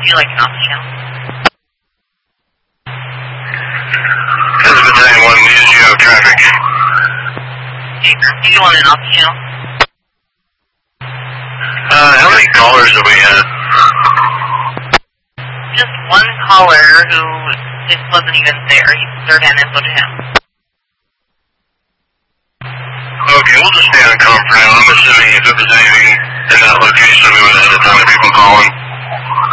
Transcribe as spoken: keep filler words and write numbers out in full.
Would you like an off channel? This is Battalion one, news you have traffic. Do you want an off channel? Uh, how many callers do we have? Just one caller who just wasn't even there. You third hand info to him. Okay, we'll just stay on comm for now. I'm assuming if it was anything in that location, we would have had a ton of people calling.